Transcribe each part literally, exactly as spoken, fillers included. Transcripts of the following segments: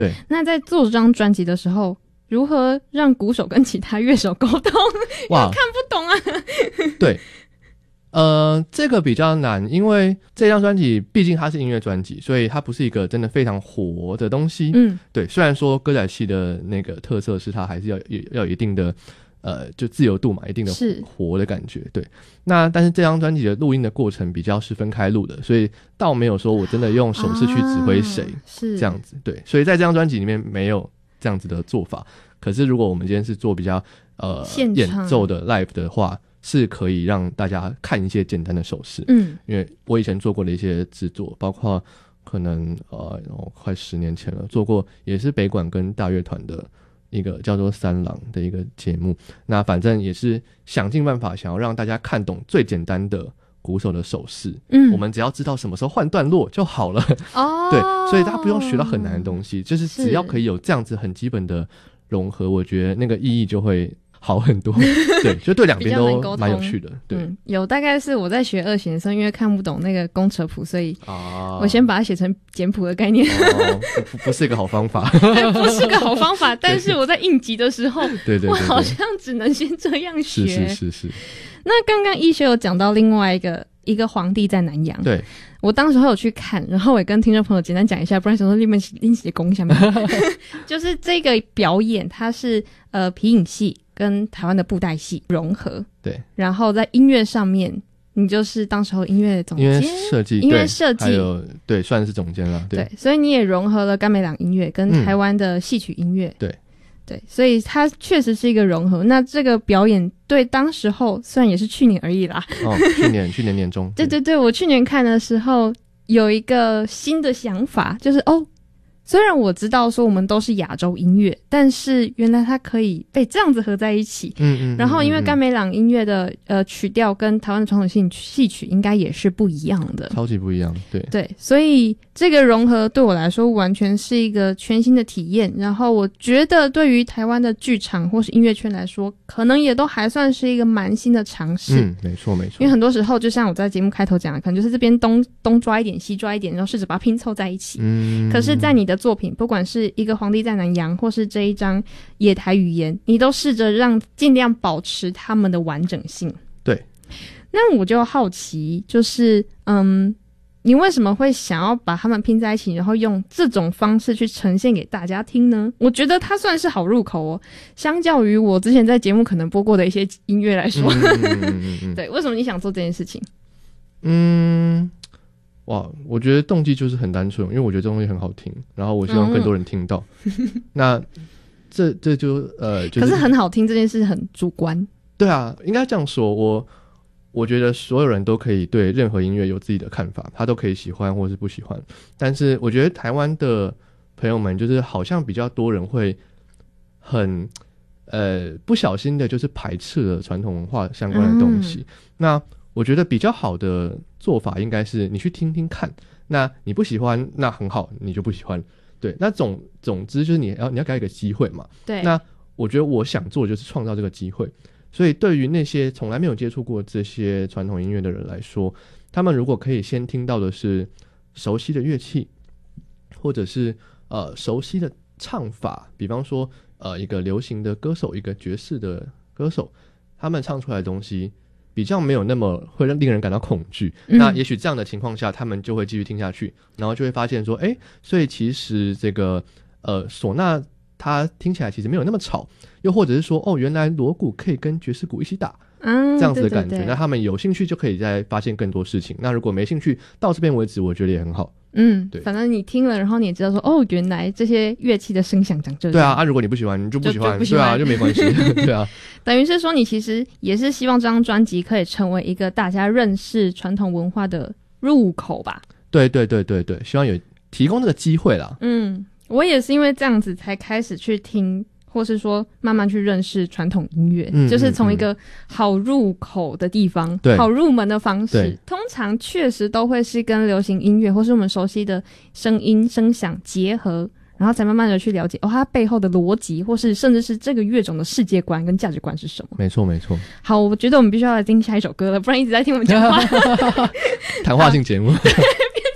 对， 那在做这张专辑的时候，如何让鼓手跟其他乐手沟通？哇，看不懂啊。 对，呃，这个比较难，因为这张专辑毕竟它是音乐专辑，所以它不是一个真的非常活的东西。 嗯， 对，虽然说歌仔戏的那个特色是它还是要要有一定的呃，就自由度嘛，一定的活的感觉。对，那但是这张专辑的录音的过程比较是分开录的，所以倒没有说我真的用手势去指挥谁、啊、是这样子。对，所以在这张专辑里面没有这样子的做法。可是如果我们今天是做比较呃演奏的 live 的话，是可以让大家看一些简单的手势。嗯，因为我以前做过的一些制作，包括可能呃、哦、快十年前了，做过也是北管跟大乐团的一个叫做三郎的一个节目。那反正也是想尽办法想要让大家看懂最简单的鼓手的手势。嗯，我们只要知道什么时候换段落就好了。哦，对，所以大家不用学到很难的东西，就是只要可以有这样子很基本的融合，我觉得那个意义就会好很多。对，就对两边都蛮有趣的。对、嗯， 有大概是我在学二弦的时候，因为看不懂那个弓扯谱，所以我先把它写成简谱的概念。 哦，不, 不是一个好方法。 对，不是个好方法。但是我在应急的时候， 对对 对, 对， 我好像只能先这样学。 是是是是。 那刚刚一学有讲到另外一个一个皇帝在南洋。 对。 我当时候有去看，然后我也跟听众朋友简单讲一下，不然想说你们拎起攻下面。就是这个表演，它是呃皮影戏跟台湾的布袋戏融合。 对。然后在音乐上面，你就是当时候音乐总监、 音乐设计、 音乐设计， 还有对，算是总监了。对。 对，所以你也融合了甘美朗音乐跟台湾的戏曲音乐。 嗯、对。 对，所以它确实是一个融合。那这个表演对当时候虽然也是去年而已啦。 哦，去年去年年中。 对对对，我去年看的时候有一个新的想法，就是哦，虽然我知道说我们都是亚洲音乐，但是原来它可以被这样子合在一起。嗯 嗯, 嗯。然后因为甘美朗音乐的呃曲调跟台湾的传统戏戏曲应该也是不一样的， 超级不一样。对对，所以这个融合对我来说完全是一个全新的体验。然后我觉得对于台湾的剧场或是音乐圈来说，可能也都还算是一个蛮新的尝试。 嗯，没错没错。 因为很多时候就像我在节目开头讲的，可能就是这边东东抓一点西抓一点，然后试着把它拼凑在一起。嗯。可是在你的作品，不管是一个皇帝在南洋或是这一张野台语言，你都试着让尽量保持他们的完整性。 对。 那我就好奇，就是嗯你为什么会想要把他们拼在一起，然后用这种方式去呈现给大家听呢？我觉得它算是好入口哦，相较于我之前在节目可能播过的一些音乐来说。嗯嗯嗯嗯对，为什么你想做这件事情？ 嗯，哇，我觉得动机就是很单纯，因为我觉得这东西很好听，然后我希望更多人听到。嗯、那这这就呃、就是， 可是很好听这件事很主观。 对啊，应该这样说，我。我觉得所有人都可以对任何音乐有自己的看法，他都可以喜欢或是不喜欢。但是我觉得台湾的朋友们就是好像比较多人会很呃不小心的就是排斥了传统文化相关的东西。嗯、那我觉得比较好的做法应该是你去听听看，那你不喜欢那很好，你就不喜欢。对，那总总之就是你要你要给他一个机会嘛。 对。 那我觉得我想做的就是创造这个机会。所以对于那些从来没有接触过这些传统音乐的人来说，他们如果可以先听到的是熟悉的乐器，或者是呃熟悉的唱法，比方说呃一个流行的歌手，一个爵士的歌手，他们唱出来的东西比较没有那么会让令人感到恐惧。嗯、那也许这样的情况下，他们就会继续听下去，然后就会发现说，哎，所以其实这个呃唢呐它听起来其实没有那么吵。又或者是说，哦，原来锣鼓可以跟爵士鼓一起打，嗯，这样子的感觉。对对对，那他们有兴趣就可以再发现更多事情。那如果没兴趣，到这边为止，我觉得也很好。 嗯，对，反正你听了，然后你也知道说，哦，原来这些乐器的声响长这样。 对啊，啊，如果你不喜欢，你就不喜欢，就就不喜欢对啊，就没关系。对啊， 等于是说，你其实也是希望这张专辑可以成为一个大家认识传统文化的入口吧？ 对对对对对，希望有提供这个机会啦。 嗯，我也是因为这样子才开始去听。或是说慢慢去认识传统音乐、嗯、就是从一个好入口的地方、嗯、好入门的方式，通常确实都会是跟流行音乐或是我们熟悉的声音声响结合，然后才慢慢的去了解哦，它背后的逻辑或是甚至是这个乐种的世界观跟价值观是什么。 没错没错。 好，我觉得我们必须要来听下一首歌了，不然一直在听我们讲话。 谈话性节目。 变成谈话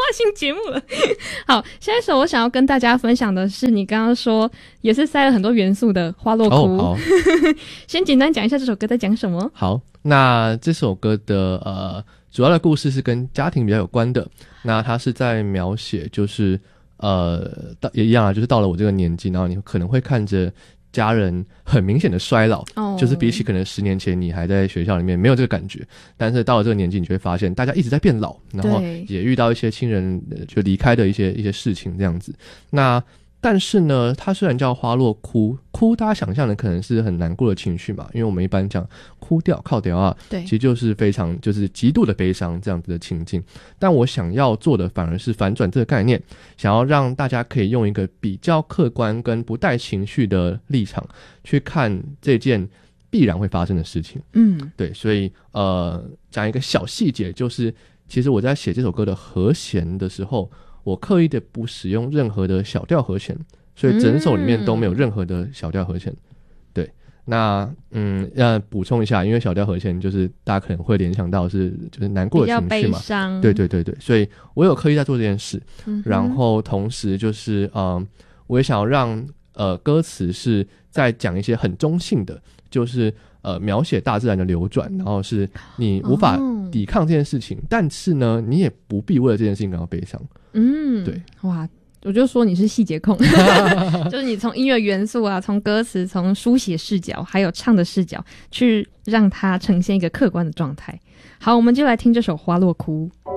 新节目了。好，下一首我想要跟大家分享的是你刚刚说也是塞了很多元素的《花落哭》。 哦，好先简单讲一下这首歌在讲什么。 好，那这首歌的呃主要的故事是跟家庭比较有关的。那它是在描写就是呃也一样啊，就是到了我这个年纪，然后你可能会看着家人很明显的衰老、oh. 就是比起可能十年前你还在学校里面没有这个感觉，但是到了这个年纪你就会发现大家一直在变老，然后也遇到一些亲人就离开的一些一些事情这样子。那但是呢它虽然叫花落哭，哭大家想象的可能是很难过的情绪嘛，因为我们一般讲哭掉靠掉啊，对，其实就是非常就是极度的悲伤这样子的情境。但我想要做的反而是反转这个概念，想要让大家可以用一个比较客观跟不带情绪的立场去看这件必然会发生的事情。嗯，对，所以呃讲一个小细节，就是其实我在写这首歌的和弦的时候，我刻意的不使用任何的小调和弦，所以整首里面都没有任何的小调和弦。嗯、对，那嗯要补充一下，因为小调和弦就是大家可能会联想到是就是难过的情绪嘛， 比较悲伤。 对对对对，所以我有刻意在做这件事，嗯、然后同时就是呃我也想要让呃歌词是在讲一些很中性的，就是呃描写大自然的流转，然后是你无法抵抗这件事情、哦、但是呢你也不必为了这件事情感到悲伤。嗯，对， 哇，我就说你是细节控就是你从音乐元素啊，从歌词，从书写视角还有唱的视角去让它呈现一个客观的状态。好，我们就来听这首《花落哭》。